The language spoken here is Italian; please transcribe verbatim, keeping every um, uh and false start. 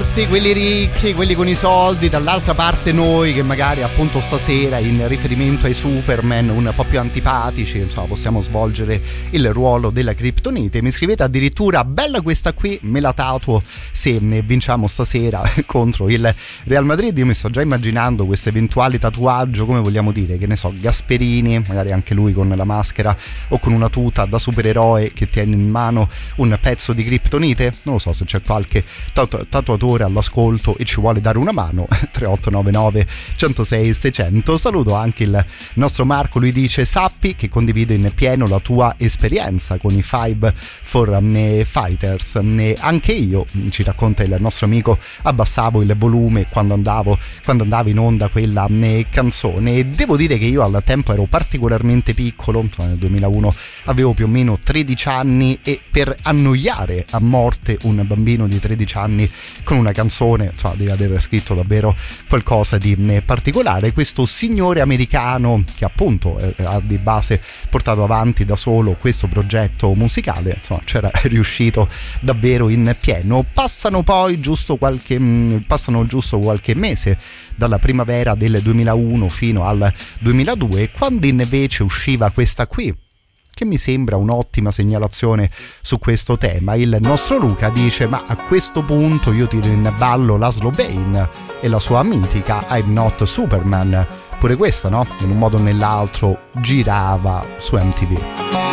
parte quelli ricchi, quelli con i soldi, dall'altra parte noi che magari appunto stasera in riferimento ai Superman un po' più antipatici, insomma, possiamo svolgere il ruolo della Kryptonite. Mi scrivete addirittura: bella questa qui, me la tatuo se ne vinciamo stasera contro il Real Madrid. Io mi sto già immaginando questo eventuale tatuaggio, come vogliamo dire, che ne so, Gasperini, magari anche lui con la maschera o con una tuta da supereroe che tiene in mano un pezzo di Kryptonite. Non lo so se c'è qualche tatu- tatuatore all'ascolto e ci vuole dare una mano. Tre otto nove nove uno zero sei sei zero zero. Saluto anche il nostro Marco, lui dice: sappi che condivido in pieno la tua esperienza con i Five for Fighters. Anche io, ci racconta il nostro amico, abbassavo il volume quando andavo quando andava in onda quella canzone. Devo dire che io al tempo ero particolarmente piccolo, nel duemilauno avevo più o meno tredici anni, e per annoiare a morte un bambino di tredici anni con una canzone, insomma, deve aver scritto davvero qualcosa di particolare. Questo signore americano che appunto eh, ha di base portato avanti da solo questo progetto musicale, insomma, c'era riuscito davvero in pieno. Passano poi giusto qualche mh, passano giusto qualche mese dalla primavera del duemilauno fino al duemiladue, quando invece usciva questa qui, che mi sembra un'ottima segnalazione su questo tema. Il nostro Luca dice: ma a questo punto io tiro in ballo Laszlo Bane e la sua mitica I'm Not Superman. Pure questa, no? In un modo o nell'altro girava su M T V.